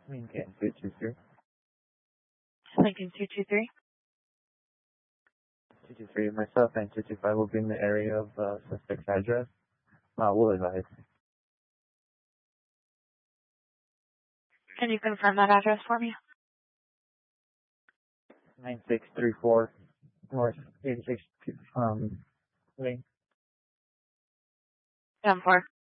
Lincoln 223. Lincoln 223. 223. Myself and 225 will be in the area of suspect's address. We'll advise. Can you confirm that address for me? 9634 North 86 Lane. 10-4.